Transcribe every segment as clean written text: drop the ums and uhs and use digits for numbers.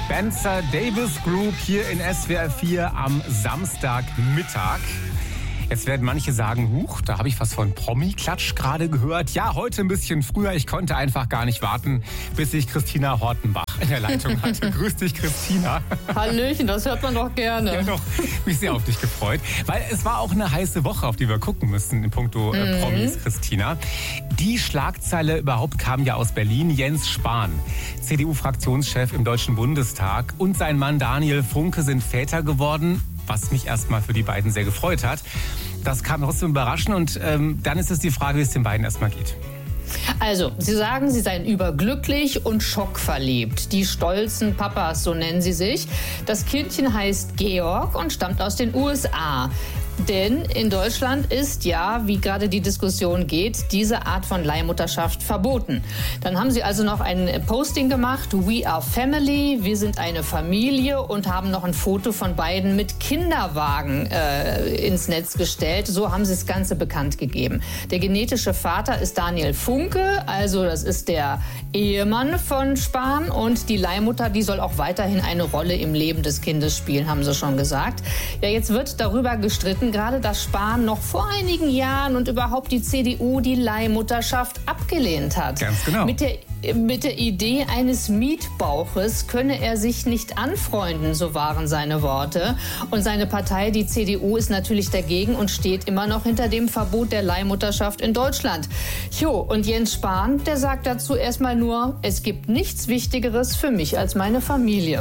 Spencer Davis Group hier in SWR 4 am Samstagmittag. Jetzt werden manche sagen, huch, da habe ich was von Promi-Klatsch gerade gehört. Ja, heute ein bisschen früher. Ich konnte einfach gar nicht warten, bis ich Christina Hortenbach in der Leitung hatte. Grüß dich, Christina. Hallöchen, das hört man doch gerne. Ja doch, mich sehr auf dich gefreut. Weil es war auch eine heiße Woche, auf die wir gucken müssen in puncto Promis, Christina. Die Schlagzeile überhaupt kam ja aus Berlin. Jens Spahn, CDU-Fraktionschef im Deutschen Bundestag, und sein Mann Daniel Funke sind Väter geworden, was mich erstmal für die beiden sehr gefreut hat. Das kam trotzdem überraschend und dann ist es die Frage, wie es den beiden erstmal geht. Also, Sie sagen, Sie seien überglücklich und schockverliebt. Die stolzen Papas, so nennen sie sich. Das Kindchen heißt Georg und stammt aus den USA. Denn in Deutschland ist ja, wie gerade die Diskussion geht, diese Art von Leihmutterschaft verboten. Dann haben sie also noch ein Posting gemacht, We are family, wir sind eine Familie, und haben noch ein Foto von beiden mit Kinderwagen ins Netz gestellt. So haben sie das Ganze bekannt gegeben. Der genetische Vater ist Daniel Funke, also das ist der Ehemann von Spahn, und die Leihmutter, die soll auch weiterhin eine Rolle im Leben des Kindes spielen, haben sie schon gesagt. Ja, jetzt wird darüber gestritten, gerade dass Spahn noch vor einigen Jahren und überhaupt die CDU die Leihmutterschaft abgelehnt hat. Ganz genau. Mit der Idee eines Mietbauches könne er sich nicht anfreunden, so waren seine Worte. Und seine Partei, die CDU, ist natürlich dagegen und steht immer noch hinter dem Verbot der Leihmutterschaft in Deutschland. Jo, und Jens Spahn, der sagt dazu erstmal nur, es gibt nichts Wichtigeres für mich als meine Familie.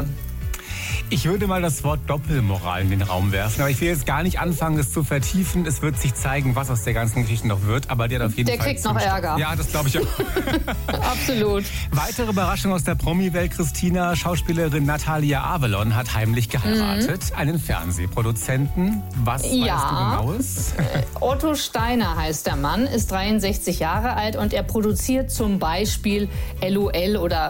Ich würde mal das Wort Doppelmoral in den Raum werfen, aber ich will jetzt gar nicht anfangen, es zu vertiefen. Es wird sich zeigen, was aus der ganzen Geschichte noch wird, aber der hat auf jeden Fall... Der kriegt noch Ärger. Ja, das glaube ich auch. Absolut. Weitere Überraschung aus der Promi-Welt, Christina. Schauspielerin Natalia Avalon hat heimlich geheiratet. Einen Fernsehproduzenten. Was weißt du genaues? Otto Steiner heißt der Mann, ist 63 Jahre alt und er produziert zum Beispiel LOL oder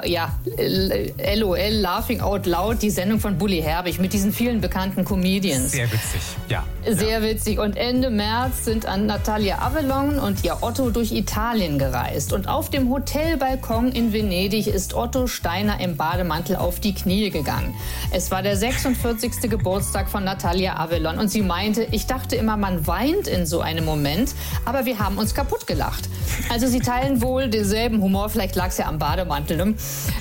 LOL, Laughing Out Loud, die Sendung von Bully Herbig mit diesen vielen bekannten Comedians. Sehr witzig, ja. Sehr witzig. Und Ende März sind Natalia Avalon und ihr Otto durch Italien gereist. Und auf dem Hotelbalkon in Venedig ist Otto Steiner im Bademantel auf die Knie gegangen. Es war der 46. Geburtstag von Natalia Avalon und sie meinte, ich dachte immer, man weint in so einem Moment, aber wir haben uns kaputt gelacht. Also sie teilen wohl denselben Humor, vielleicht lag es ja am Bademantel, ne?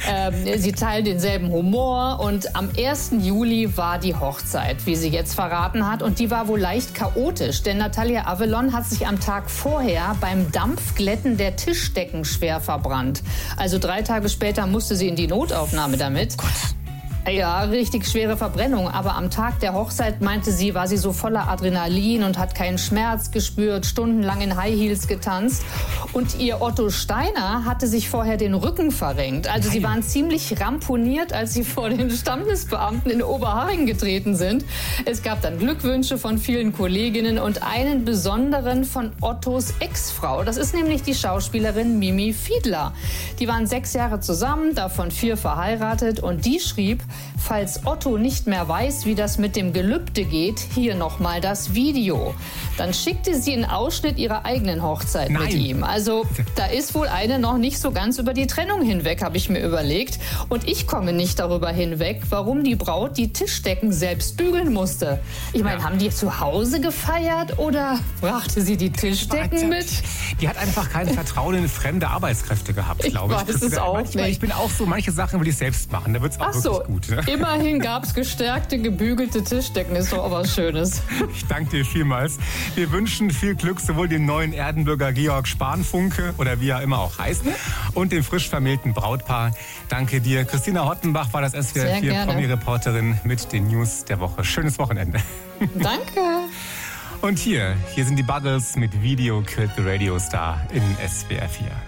Sie teilen denselben Humor und am 1. Juli war die Hochzeit, wie sie jetzt verraten hat, und die war wohl leicht chaotisch, denn Natalia Avalon hat sich am Tag vorher beim Dampfglätten der Tischdecken schwer verbrannt. Also 3 Tage später musste sie in die Notaufnahme damit. Gott. Ja, richtig schwere Verbrennung. Aber am Tag der Hochzeit, meinte sie, war sie so voller Adrenalin und hat keinen Schmerz gespürt, stundenlang in High Heels getanzt. Und ihr Otto Steiner hatte sich vorher den Rücken verrenkt. Also sie waren ziemlich ramponiert, als sie vor den Standesbeamten in Oberhaching getreten sind. Es gab dann Glückwünsche von vielen Kolleginnen und einen besonderen von Ottos Ex-Frau. Das ist nämlich die Schauspielerin Mimi Fiedler. Die waren 6 Jahre zusammen, davon 4 verheiratet, und die schrieb, falls Otto nicht mehr weiß, wie das mit dem Gelübde geht, hier nochmal das Video. Dann schickte sie einen Ausschnitt ihrer eigenen Hochzeit mit ihm. Also da ist wohl eine noch nicht so ganz über die Trennung hinweg, habe ich mir überlegt. Und ich komme nicht darüber hinweg, warum die Braut die Tischdecken selbst bügeln musste. Ich meine, haben die zu Hause gefeiert oder brachte sie die Tischdecken mit? Die hat einfach kein Vertrauen in fremde Arbeitskräfte gehabt, glaube ich. Ich weiß es auch nicht. Ich bin auch so, manche Sachen will ich selbst machen, da wird es auch wirklich gut. Ne? Immerhin gab es gestärkte, gebügelte Tischdecken, ist doch auch was Schönes. Ich danke dir vielmals. Wir wünschen viel Glück sowohl dem neuen Erdenbürger Georg Spahn-Funke, oder wie er immer auch heißt, und dem frisch vermählten Brautpaar. Danke dir. Christina Hortenbach war das SWR 4 Promi-Reporterin mit den News der Woche. Schönes Wochenende. Danke. Und hier sind die Buggles mit Video Killed the Radio Star in SWR 4.